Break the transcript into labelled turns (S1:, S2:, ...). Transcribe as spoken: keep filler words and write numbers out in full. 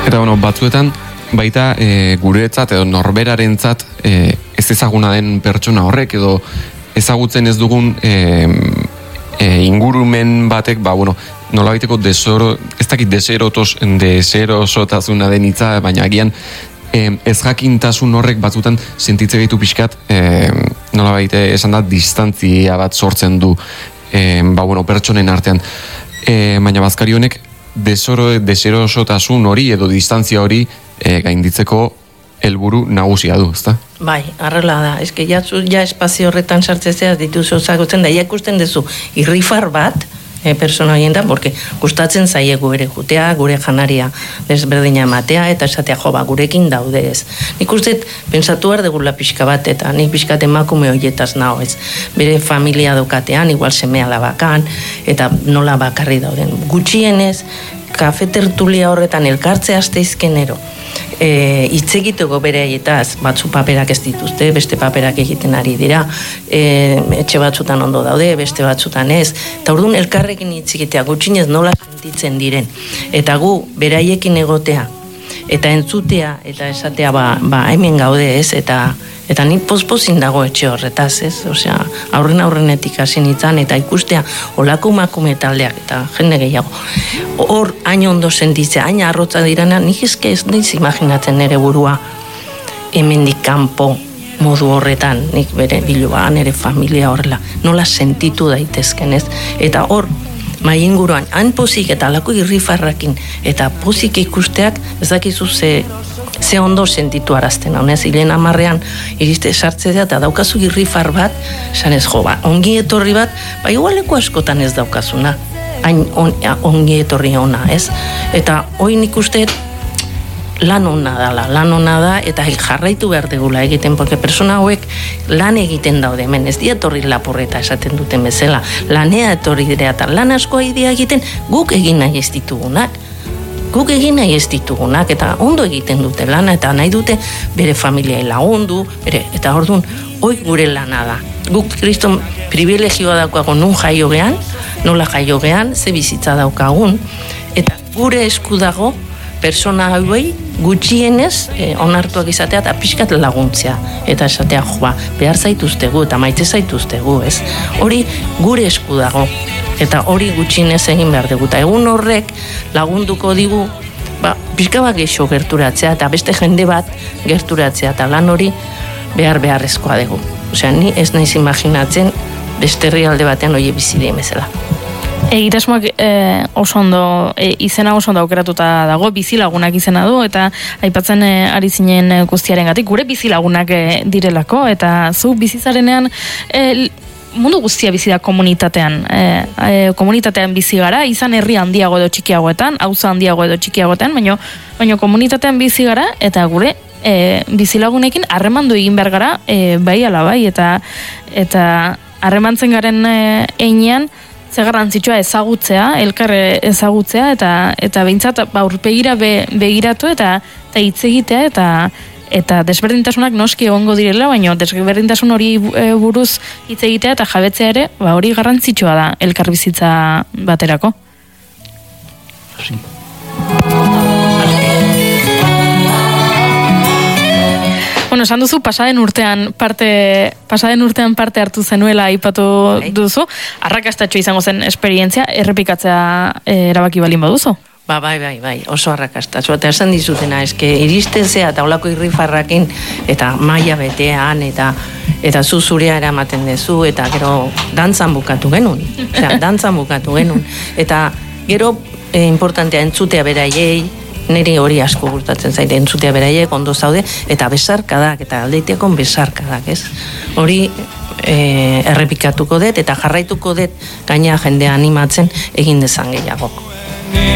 S1: Eta bueno, batzuetan baita e, guretzat edo norberarentzat e, ez ezaguna den pertsona horrek edo ezagutzen ez dugun e, e, ingurumen batek, ba bueno, nolabaiteko desoro, ez dakit deserotos, deserosotazuna den hitza, baina agian e, ez jakintasun horrek batzutan sentitze gaitu pixkat e, nolabaite esan da distantzia bat sortzen du e, ba bueno, pertsonen artean. E, baina bazkari honek desoro, deserosotasun hori edo distantzia hori e, gainditzeko helburu nagusia du, ezta?
S2: Bai, arrela da. Eske ja, ja espazio horretan sartzea dituzu zagutzen da, ja ikusten duzu irrifar bat, e, persona horien da, porque gustatzen zaie gure jutea, gure janaria desberdina ematea, eta esatea jo, ba, gurekin daude ez. Nik uste, pentsatu behar degula pixka bat, eta nik pixka emakume horietaz naho ez. Bere familia daukatean, igual semea labakan, eta nola bakarri dauden. Gutxienez, kafe tertulia horretan elkartzea asteizkenero, e, hitz egiteko bere haietaz, batzu paperak ez dituzte, beste paperak egiten ari dira, e, etxe batzutan ondo daude, beste batzutan ez, eta orduan elkarrekin hitz egitea, gutxinez nola sentitzen diren, eta gu beraiekin egotea, eta entzutea, eta esatea ba, ba hemen gaude ez, eta eta ni pospozin dago etxe horretaz, ez? Osea, aurren aurrenetik hasi nintzen, eta ikustea olako makume taldeak, eta jende gehiago. Hor, hain ondo sentitzea, hain arrotza dirana, nik eske ez naiz imaginatzen nere burua hemendik kanpo modu horretan, nik bere bilua, nere familia horrela, nola sentitu daitezken, ez? Eta hor, mai inguruan, han pozik eta alako irrifarrakin, eta pozik ikusteak, ez dakizu ze, ze ondo sentitu arazten, honez, hilen amarrean iriste sartzea, eta daukazu irrifar bat, esan ez jo, ba, ongi etorri bat, ba, igualeko askotan ez daukazuna, hain on, ongi etorri ona, ez? Eta hoi nik uste, lan ona dala, lan ona da, eta jarraitu behar degula egiten, porque persona hauek lan egiten daude, hemen ez dietorri lapurreta esaten duten bezala, lanea etorri dira, eta lan asko idea egiten, guk egin nahi ez ditugunak, guk egin nahi ez ditugunak, eta ondo egiten dute lana, eta nahi dute bere familiai lagundu, bere, eta orduan, hoi gure lana da. Guk kriston privilegioa daukagun nun jaio gehan, nola jaio gehan, ze bizitza daukagun, eta gure esku dago, persona hauei gutxienez eh, onartuak izatea eta pixkat laguntzea. Eta esatea, joa, behar zaituztegu eta maite zaituztegu, ez? Hori gure esku dago. Eta hori gutxienez egin behar dugu. Eta egun horrek lagunduko digu, ba, pixka bat geixo gerturatzea eta beste jende bat gerturatzea. Eta lan hori behar beharrezkoa dugu. Osea, ni ez naiz imaginatzen beste herrialde batean hori bizideen bezala.
S3: Egitasmoak e, oso ondo, e, izena oso ondo aukeratuta dago, bizilagunak izena du, eta aipatzen e, ari zinen guztiaren gatik, gure bizilagunak e, direlako, eta zu bizizarenean e, mundu guztia bizi da komunitatean, e, e, komunitatean bizi gara, izan herri handiago edo txikiagoetan, auza handiago edo txikiagoetan, baina baino komunitatean bizi gara, eta gure e, bizilagunekin harremandu egin behar gara, e, bai ala bai, eta eta harremantzen garen e, einean, ze garrantzitsua ezagutzea, elkarre ezagutzea, eta eta behintzat ba, aurpegira be, begiratu eta eta hitz egitea, eta eta desberdintasunak noski egongo direla, baina desberdintasun hori buruz hitz egitea eta jabetzea ere, ba, hori garrantzitsua da elkarbizitza baterako.
S1: Sí.
S3: Bueno, esan duzu pasaden urtean parte pasaden urtean parte hartu zenuela aipatu duzu. Arrakastatxo izango zen esperientzia, errepikatzea erabaki balin baduzu.
S2: Ba, bai, bai, bai, oso arrakastatxo. Eta esan dizutena, eske iristezea eta olako irrifarrakin eta maila betean eta eta zu zurea eramaten dezu eta gero dantzan bukatu genuen. Osea, dantzan bukatu genuen. Eta gero e, importantea entzutea beraiei, niri hori asko gustatzen zaite, entzutea beraiek ondo zaude, eta besarkadak, eta aldeiteakon besarkadak, ez? Hori e, errepikatuko dut, eta jarraituko dut gaina jendea animatzen egin dezan gehiago.